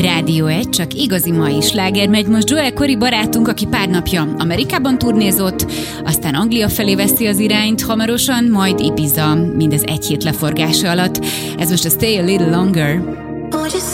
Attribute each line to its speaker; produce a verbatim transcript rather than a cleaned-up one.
Speaker 1: Rádió egy, csak igazi mai sláger megy most. Joel Corry barátunk, aki pár napja Amerikában turnézott, aztán Anglia felé veszi az irányt hamarosan, majd Ibiza, mindez egy hét leforgása alatt. Ez most a Stay a Little Longer.